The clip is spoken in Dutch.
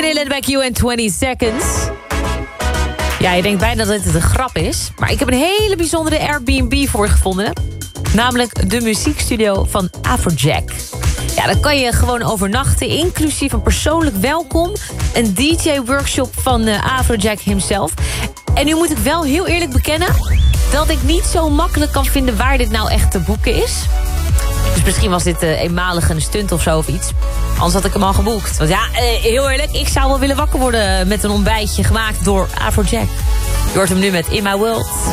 Laid Back You in 20 Seconds. Ja, je denkt bijna dat het een grap is. Maar ik heb een hele bijzondere Airbnb voor je gevonden. Namelijk de muziekstudio van Afrojack. Ja, daar kan je gewoon overnachten, inclusief een persoonlijk welkom. Een DJ-workshop van Afrojack himself. En nu moet ik wel heel eerlijk bekennen dat ik niet zo makkelijk kan vinden waar dit nou echt te boeken is. Dus misschien was dit eenmalig een stunt of zo of iets. Anders had ik hem al geboekt. Want ja, heel eerlijk, ik zou wel willen wakker worden met een ontbijtje gemaakt door Afrojack. Je hoort hem nu met In My World.